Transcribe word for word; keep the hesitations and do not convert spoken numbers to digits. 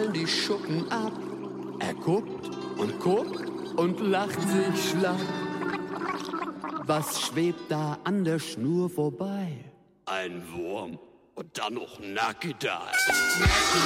fallen die Schuppen ab. Er guckt und guckt und lacht sich schlapp. Was schwebt da an der Schnur vorbei? Ein Wurm und dann noch Nackedei. Nackedei,